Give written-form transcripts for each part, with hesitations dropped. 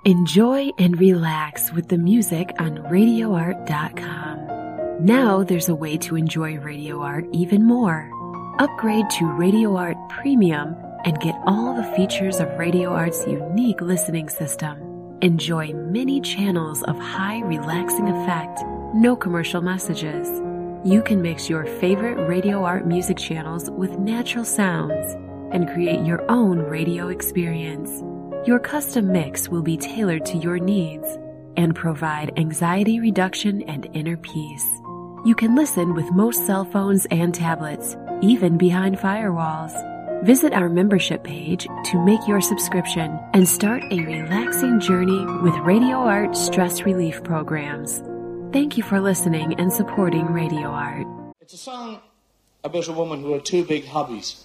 Enjoy and relax with the music on RadioArt.com. Now there's a way to enjoy Radio Art even more. Upgrade to Radio Art Premium and get all the features of Radio Art's unique listening system. Enjoy many channels of high relaxing effect, no commercial messages. You can mix your favorite Radio Art music channels with natural sounds and create your own radio experience. Your custom mix will be tailored to your needs and provide anxiety reduction and inner peace. You can listen with most cell phones and tablets, even behind firewalls. Visit our membership page to make your subscription and start a relaxing journey with Radio Art stress relief programs. Thank you for listening and supporting Radio Art. It's a song about a woman who had two big hobbies.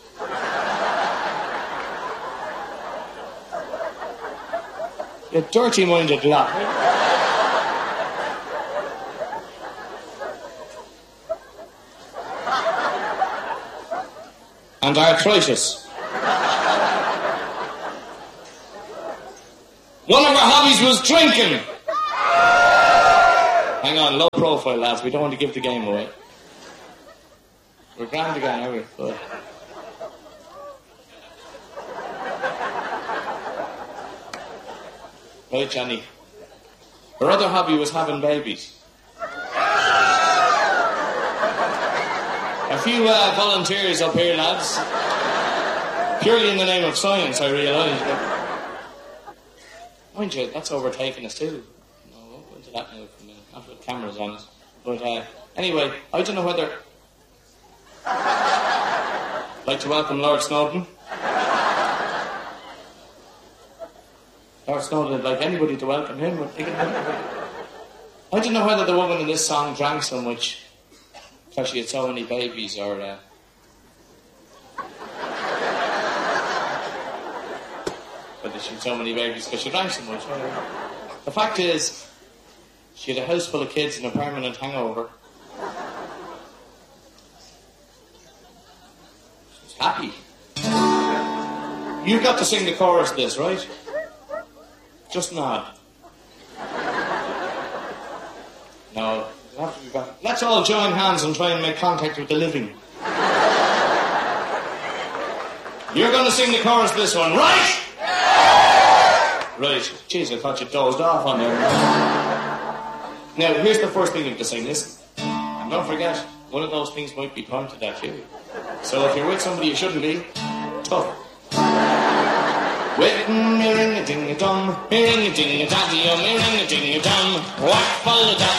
A dirty-minded lot. And arthritis. One of our hobbies was drinking. Hang on, low profile, lads. We don't want to give the game away. We're grand again, are we? But... Right, Johnny. Her other hobby was having babies. A few volunteers up here, lads. Purely in the name of science, I realise. Mind you, that's overtaken us too. No, we'll go into that now for a minute. Not with cameras on us. But anyway, I don't know whether... I'd like to welcome Lord Snowden. Lord Snowden would like anybody to welcome him. I don't know whether the woman in this song drank so much because she had so many babies, or whether she had so many babies because she drank so much. The fact is, she had a house full of kids and a permanent hangover. She was happy. You've got to sing the chorus of this, right? Just nod. No, you have to be back. Let's all join hands and try and make contact with the living. You're going to sing the chorus of this one, right? Right. Jeez, I thought you dozed off on there. Now, here's the first thing you have to sing. Listen. And don't forget, one of those things might be pointed at you. So if you're with somebody you shouldn't be, tough. With me ring-a-ding-a-dum, me ring-a-ding-a-daddy-o, me ring-a-ding-a-dum, what follow that?